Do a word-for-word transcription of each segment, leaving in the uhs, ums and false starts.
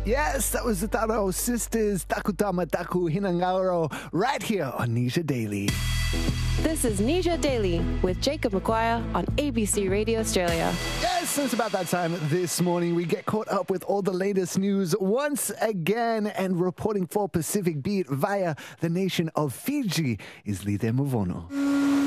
Yes, that was the Taro Sisters, Takutama Taku Hinangaro, right here on Nisha Daily. This is Nisha Daily with Jacob McGuire on A B C Radio Australia. Yes, it's about that time this morning. We get caught up with all the latest news once again, and reporting for Pacific Beat via the nation of Fiji is Lide Muvono.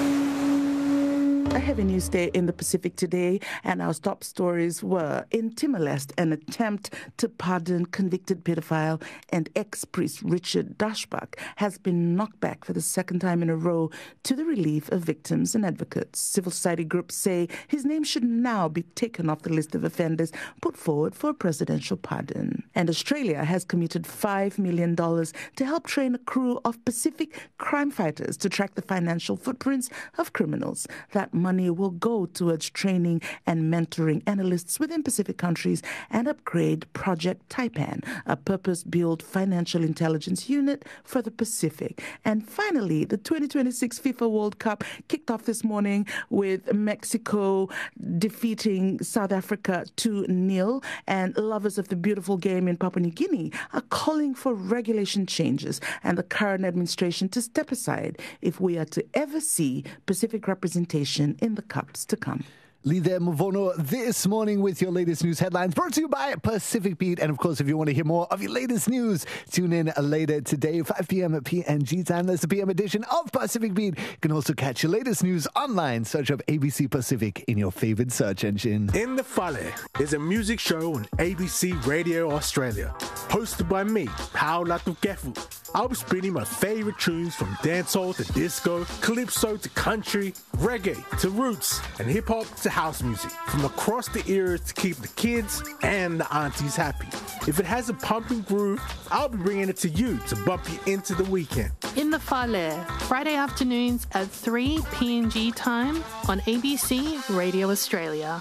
A heavy news day in the Pacific today, and our top stories were: in Timor-Leste, an attempt to pardon convicted pedophile and ex-priest Richard Dashbach has been knocked back for the second time in a row to the relief of victims and advocates. Civil society groups say his name should now be taken off the list of offenders put forward for a presidential pardon. And Australia has committed five million dollars to help train a crew of Pacific crime fighters to track the financial footprints of criminals. That money will go towards training and mentoring analysts within Pacific countries and upgrade Project Taipan, a purpose-built financial intelligence unit for the Pacific. And finally, the twenty twenty-six FIFA World Cup kicked off this morning with Mexico defeating South Africa two nil, and lovers of the beautiful game in Papua New Guinea are calling for regulation changes and the current administration to step aside if we are to ever see Pacific representation in the cups to come. Lide Muvono this morning with your latest news headlines, brought to you by Pacific Beat. And of course, if you want to hear more of your latest news, tune in later today, five p.m. at P N G time. That's the P M edition of Pacific Beat. You can also catch your latest news online. Search up A B C Pacific in your favorite search engine. In the Fale is a music show on A B C Radio Australia, hosted by me, Pao Latukefu. I'll be spinning my favorite tunes from dancehall to disco, calypso to country, reggae to roots, and hip-hop to house music, from across the eras to keep the kids and the aunties happy. If it has a pumping groove, I'll be bringing it to you to bump you into the weekend. In the Fale, Friday afternoons at three P N G time on A B C Radio Australia.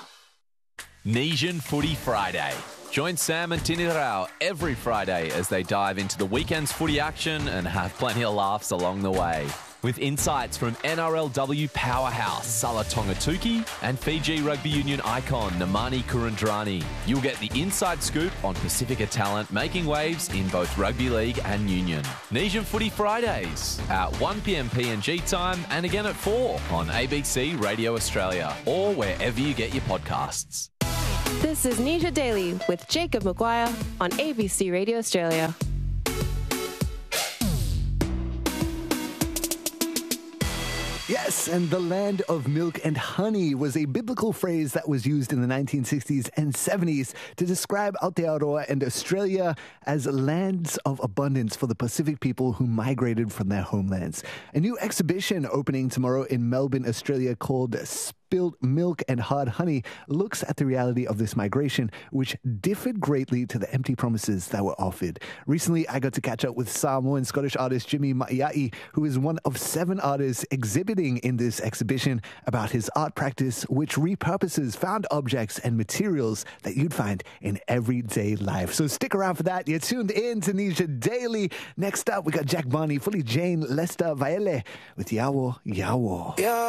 Nesian Footy Friday. Join Sam and Tini Rao every Friday as they dive into the weekend's footy action and have plenty of laughs along the way. With insights from N R L W powerhouse Sala Tongatuki and Fiji rugby union icon Namani Kurandrani. You'll get the inside scoop on Pacifica talent making waves in both rugby league and union. Nesian Footy Fridays at one p.m. P N G time and again at four on A B C Radio Australia or wherever you get your podcasts. This is Nisha Daily with Jacob McGuire on A B C Radio Australia. Yes, and the land of milk and honey was a biblical phrase that was used in the nineteen sixties and seventies to describe Aotearoa and Australia as lands of abundance for the Pacific people who migrated from their homelands. A new exhibition opening tomorrow in Melbourne, Australia called Spilled Milk and Hard Honey looks at the reality of this migration, which differed greatly to the empty promises that were offered. Recently, I got to catch up with Samoan Scottish artist Jimmy Maiai, who is one of seven artists exhibiting in this exhibition, about his art practice, which repurposes found objects and materials that you'd find in everyday life. So stick around for that. You're tuned in to Nisha Daily. Next up, we got Jack Barney, Fully Jane, Lester Vaele with Yawo Yawo. Yeah.